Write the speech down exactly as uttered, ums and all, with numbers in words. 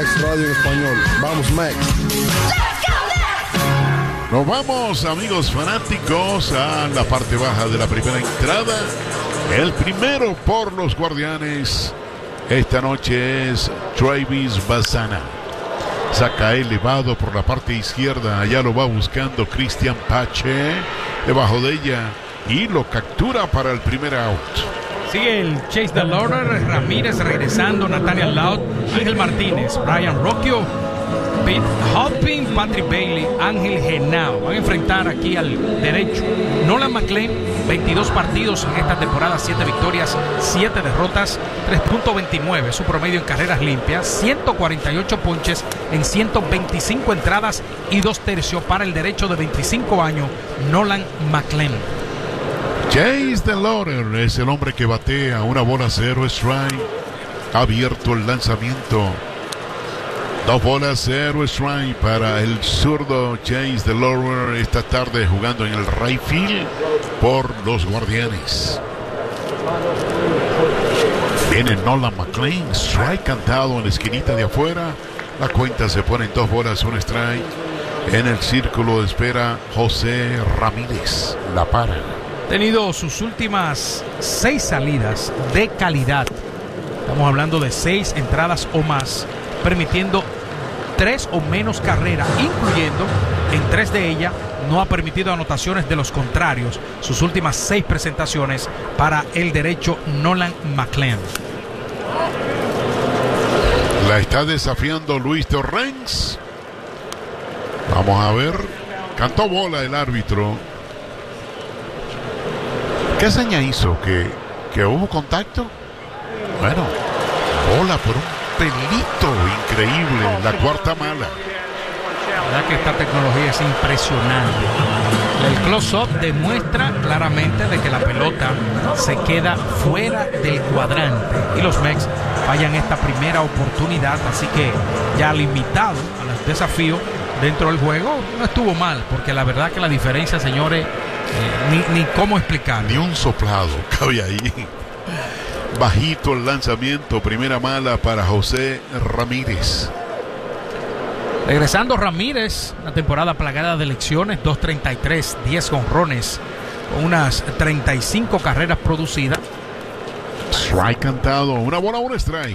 Max Radio en español. Vamos, Max. Nos vamos, amigos fanáticos, a la parte baja de la primera entrada. El primero por los Guardianes esta noche es Travis Bassana. Saca elevado por la parte izquierda. Allá lo va buscando Cristian Pache. Debajo de ella. Y lo captura para el primer out. Sigue el Chase the Lawler. Ramírez regresando. Nathaniel Loud. Ángel Martínez. Brian Rocchio. Pete Hopping. Patrick Bailey. Ángel Genao. Van a enfrentar aquí al derecho Nolan McLean. veintidós partidos en esta temporada. siete victorias, siete derrotas. tres punto veintinueve su promedio en carreras limpias. ciento cuarenta y ocho ponches en ciento veinticinco entradas y dos tercios para el derecho de veinticinco años Nolan McLean. Chase the Lawler es el hombre que batea una bola cero strike. Abierto el lanzamiento. Dos bolas, cero strike para el zurdo Chase the Lawler esta tarde jugando en el right field por los Guardianes. Viene Nolan McLean, strike cantado en la esquinita de afuera. La cuenta se pone en dos bolas, un strike. En el círculo de espera José Ramírez. La para. Tenido sus últimas seis salidas de calidad. Estamos hablando de seis entradas o más, permitiendo tres o menos carreras, incluyendo en tres de ellas no ha permitido anotaciones de los contrarios. Sus últimas seis presentaciones para el derecho Nolan McLean. La está desafiando Luis Torrens. Vamos a ver. Cantó bola el árbitro. ¿Qué seña hizo? ¿Que, que hubo contacto? Bueno, bola por un pelito increíble. La cuarta mala. La verdad que esta tecnología es impresionante. El close-up demuestra claramente de que la pelota se queda fuera del cuadrante y los Mex fallan esta primera oportunidad, así que ya limitado al desafío dentro del juego no estuvo mal, porque la verdad que la diferencia, señores, eh, ni, ni cómo explicar. Ni un soplado cabe ahí. Bajito el lanzamiento, primera mala para José Ramírez. Regresando Ramírez, una temporada plagada de lecciones, dos treinta y tres, diez jonrones, con unas treinta y cinco carreras producidas. Strike cantado, una bola, un strike.